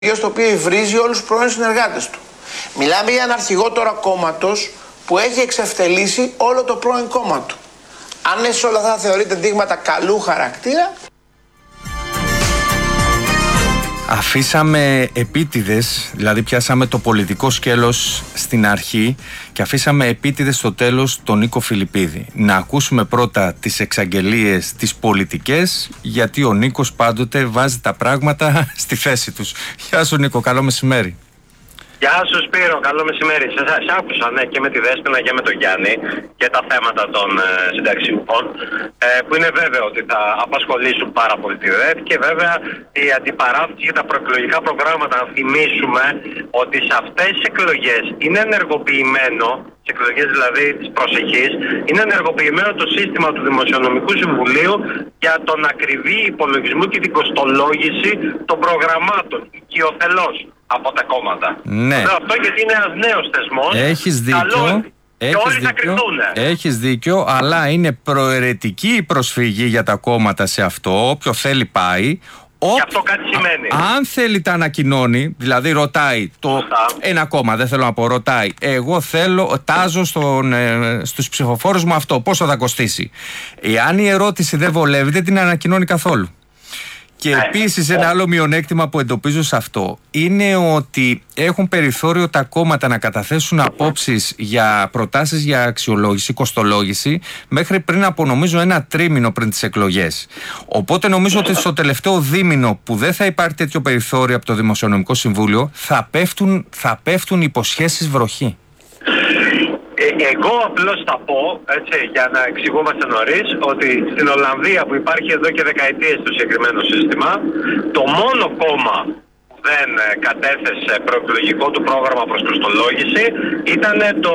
στο οποίο υβρίζει όλους τους πρώην συνεργάτες του. Μιλάμε για έναν αρχηγό τώρα κόμματος που έχει εξευτελίσει όλο το πρώην κόμμα του. Αν εσείς όλα αυτά θεωρείτε δείγματα καλού χαρακτήρα. Αφήσαμε επίτηδες, δηλαδή πιάσαμε το πολιτικό σκέλος στην αρχή και αφήσαμε επίτηδες στο τέλος τον Νίκο Φιλιππίδη. Να ακούσουμε πρώτα τις εξαγγελίες, τις πολιτικές, γιατί ο Νίκος πάντοτε βάζει τα πράγματα στη θέση τους. Γεια σου Νίκο, καλό μεσημέρι. Γεια σου Σπύρο, καλό μεσημέρι. Σας άκουσα και με τη Δέσποινα και με τον Γιάννη και τα θέματα των συνταξιούχων που είναι βέβαιο ότι θα απασχολήσουν πάρα πολύ τη ΔΕΤ και βέβαια η αντιπαράθεση για τα προεκλογικά προγράμματα. Να θυμίσουμε ότι σε αυτές τις εκλογές είναι ενεργοποιημένο, τις εκλογές δηλαδή της προσεχής, είναι ενεργοποιημένο το σύστημα του Δημοσιονομικού Συμβουλίου για τον ακριβή υπολογισμό και την κοστολόγηση των προγραμμάτων οικειοθελώς από τα κόμματα. Ναι. Αυτό γιατί είναι ένας νέος θεσμός. Έχεις δίκιο. Έχεις δίκιο, αλλά είναι προαιρετική η προσφυγή για τα κόμματα σε αυτό. Όποιο θέλει πάει. Και αυτό κάτι σημαίνει. Αν θέλει τα ανακοινώνει, δηλαδή ρωτάει ένα κόμμα, δεν θέλω να πω, ρωτάει, εγώ θέλω, τάζω στους ψηφοφόρους μου αυτό, πόσο θα κοστίσει. Εάν η ερώτηση δεν βολεύει, δεν την ανακοινώνει καθόλου. Και επίσης ένα άλλο μειονέκτημα που εντοπίζω σε αυτό είναι ότι έχουν περιθώριο τα κόμματα να καταθέσουν απόψεις για προτάσεις για αξιολόγηση, κοστολόγηση μέχρι πριν από νομίζω ένα τρίμηνο πριν τις εκλογές. Οπότε νομίζω ότι στο τελευταίο δίμηνο που δεν θα υπάρχει τέτοιο περιθώριο από το Δημοσιονομικό Συμβούλιο θα πέφτουν υποσχέσεις βροχή. Εγώ απλώς θα πω, έτσι, για να εξηγούμαστε νωρίς, ότι στην Ολλανδία που υπάρχει εδώ και δεκαετίες το συγκεκριμένο σύστημα, το μόνο κόμμα που δεν κατέθεσε προεκλογικό του πρόγραμμα προς κοστολόγηση ήταν το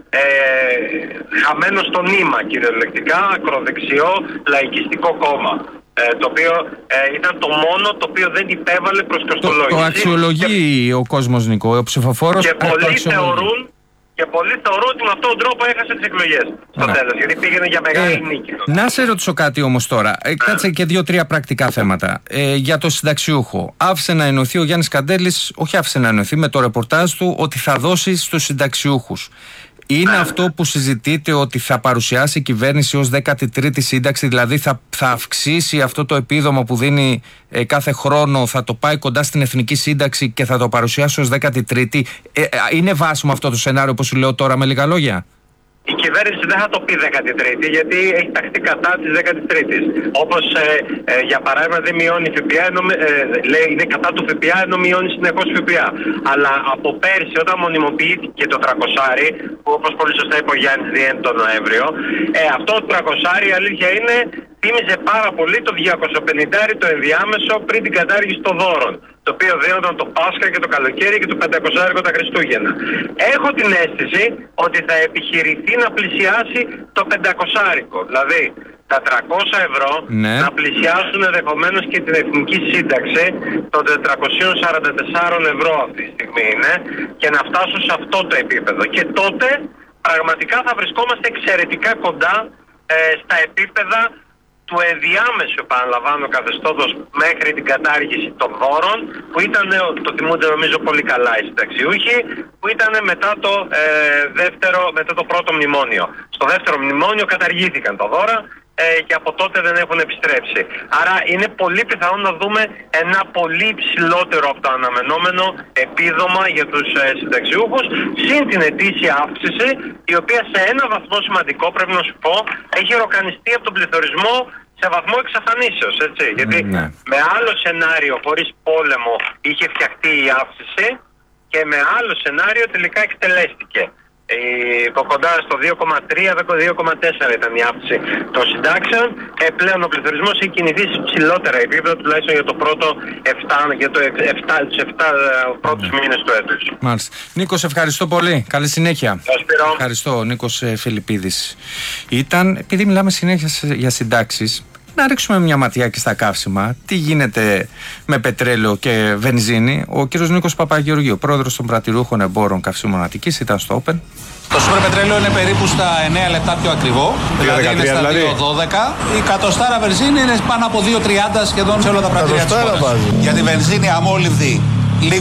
χαμένο στο νήμα, κυριολεκτικά ακροδεξιό λαϊκιστικό κόμμα. Το οποίο ήταν το μόνο το οποίο δεν υπέβαλε προς κοστολόγηση. Το αξιολογεί ο κόσμος, Νικό, ο ψηφοφόρος. Και πολλοί θεωρούν ότι με αυτόν τον τρόπο έχασε τις εκλογές στο τέλος, γιατί πήγαινε για μεγάλη νίκη. Να σε ρωτήσω κάτι όμως τώρα. Κάτσε και 2-3 πρακτικά θέματα. Για το συνταξιούχο. Άφησε να εννοηθεί ο Γιάννης Καντέλης, όχι άφησε να εννοηθεί με το ρεπορτάζ του, ότι θα δώσει στους συνταξιούχους. Είναι αυτό που συζητείτε ότι θα παρουσιάσει η κυβέρνηση ως 13η σύνταξη, δηλαδή θα αυξήσει αυτό το επίδομα που δίνει κάθε χρόνο, θα το πάει κοντά στην εθνική σύνταξη και θα το παρουσιάσει ως 13η. Είναι βάσιμο αυτό το σενάριο όπως σου λέω τώρα με λίγα λόγια? Η κυβέρνηση δεν θα το πει 13η, γιατί έχει ταχθεί κατά της 13ης. Όπως για παράδειγμα δεν μειώνει ΦΠΑ, λέει είναι κατά του ΦΠΑ ενώ μειώνει συνεχώς ΦΠΑ. Αλλά από πέρσι όταν μονιμοποιήθηκε το 300, που όπως πολύ σωστά είπε ο Γιάννης διένει τον Νοέμβριο, αυτό το 300 η αλήθεια είναι θύμιζε πάρα πολύ το 250 το ενδιάμεσο πριν την κατάργηση των δώρων, το οποίο δίνονταν το Πάσχα και το καλοκαίρι και το 500 τα Χριστούγεννα. Έχω την αίσθηση ότι θα επιχειρηθεί να πλησιάσει το 500, δηλαδή τα 300 ευρώ να πλησιάσουν ενδεχομένως και την εθνική σύνταξη των 444 ευρώ αυτή τη στιγμή είναι, και να φτάσουν σε αυτό το επίπεδο. Και τότε πραγματικά θα βρισκόμαστε εξαιρετικά κοντά στα επίπεδα του ενδιάμεσου, επαναλαμβάνω, καθεστώτος μέχρι την κατάργηση των δώρων, που ήταν, το θυμούνται νομίζω πολύ καλά οι συνταξιούχοι, που ήταν μετά το πρώτο μνημόνιο. Στο δεύτερο μνημόνιο καταργήθηκαν τα δώρα και από τότε δεν έχουν επιστρέψει. Άρα είναι πολύ πιθανό να δούμε ένα πολύ υψηλότερο από το αναμενόμενο επίδομα για τους συνταξιούχους, συν την ετήσια αύξηση, η οποία σε ένα βαθμό σημαντικό, πρέπει να σου πω, έχει ροκανιστεί από τον πληθωρισμό σε βαθμό εξαφανίσεως, έτσι. Γιατί με άλλο σενάριο χωρίς πόλεμο είχε φτιαχτεί η αύξηση και με άλλο σενάριο τελικά εκτελέστηκε. Κοντά στο 2,3-2,4 ήταν η αύξηση των συντάξεων. Πλέον ο πληθωρισμός έχει κινηθεί σε ψηλότερα επίπεδα, τουλάχιστον για το πρώτο 7 πρώτους μήνες του έτους. Μάλιστα. Νίκο, σε ευχαριστώ πολύ. Καλή συνέχεια. Ευχαριστώ. Νίκος Φιλιππίδης ήταν. Επειδή μιλάμε συνέχεια για συντάξεις, να ρίξουμε μια ματιά και στα καύσιμα. Τι γίνεται με πετρέλαιο και βενζίνη? Ο κύριος Νίκος Παπαγεωργίου, πρόεδρος των πρατηρούχων εμπόρων καυσίμων Αττικής, ήταν στο Open. Το σούπερ πετρέλαιο είναι περίπου στα 9 λεπτά πιο ακριβό. Δηλαδή είναι στα 2,12. Η κατοστάρα βενζίνη είναι πάνω από 2,30 σχεδόν σε όλα τα πρατήρια της χώρας. Για τη βενζίνη αμόλυβδη